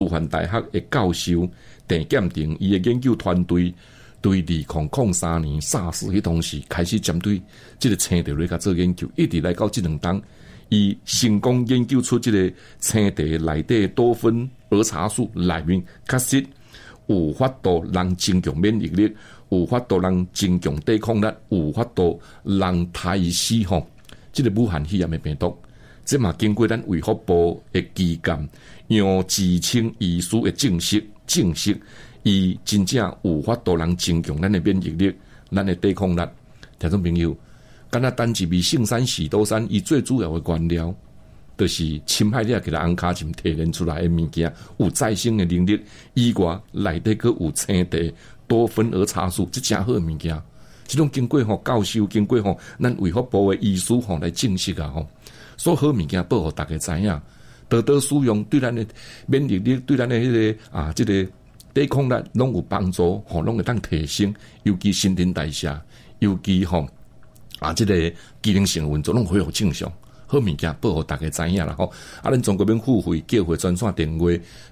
范大学的教授郑建庭，伊的研究团队对2003年SARS迄当时开始针对这个青茶来甲做研究，一直来到这2冬，伊成功研究出这个青茶内底多酚儿茶素内面确实有法度让增强免疫力，有法度让增强抵抗力，有法度让杀死这个武汉肺炎的病毒。这嘛经过咱卫福部的基监杨志清医师的证实，伊真正有法度让增强咱的免疫力，咱的抵抗力。听众朋友，敢若单一味杏山喜多山，伊最主要的原料就是侵害了给它红卡黔提炼出来的物件，有再生的能力，以外内底佫有青茶多酚儿茶素，这真好的物件。这种经过教授，经过咱卫福部的医师来证实啊所好物件报互大家知影，多多使用对咱的免疫力，对咱的这个抵抗力拢有帮助，拢会当提升，尤其新陈代谢，尤其这个机能性运作拢恢复正常。好物件报互大家知影啦咱中国免付费叫回专线电话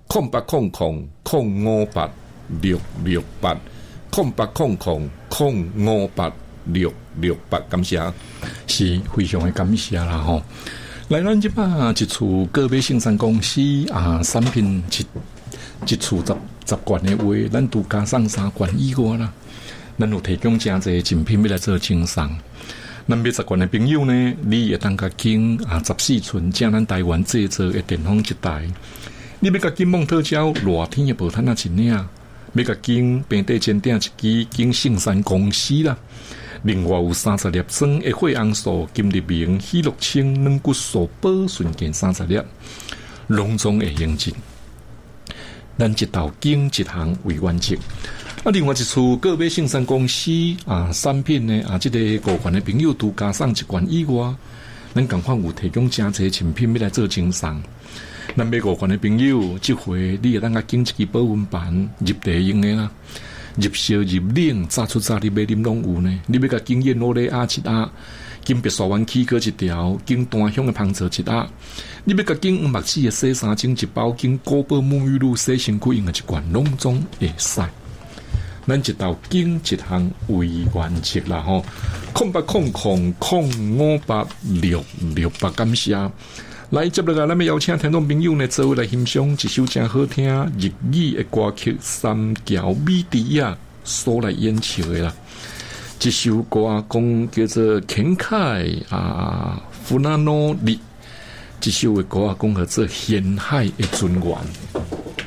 0800-058-668，0800-058-668，感谢， 是非常的感谢啦来，咱即摆一厝个别生产公司产品一厝10罐的话，咱都加上3罐以外啦。咱有提供真侪精品要来做赠送。咱买10罐的朋友呢，你会当甲经14寸正咱台湾制作的电风一台。你要甲经蒙特胶热天的无摊一领，要甲经平底煎鼎一支经圣山公司啦。另外有30粒装的血红素、金立明、喜乐清、软骨素、保顺健30粒，隆重的行进。咱一道经一行为完成。另外一处个别生产公司产品呢这个5罐的朋友都加上1罐以外，咱同款有提供真侪产品要来做赠送。咱买5罐的朋友，这回你会当甲经一支保温盘入地用的啦。入烧入冷，早出早入买啉拢有呢。你要甲经验罗勒1盒，经白沙湾起锅1条，经单香的香皂1盒。你要甲经黄目子的洗衫精1包，经古堡沐浴露洗身躯用的1罐，拢总会使。咱一道经一项为完成啦0800-058-668，感谢。来，接落来咱要邀请听众朋友呢，做来欣赏一首真好听日语的歌曲《三桥美迪亚》所来演唱的啦。这首歌讲叫做肯凯弗纳诺利，这首的歌讲叫做《沿海的尊严》。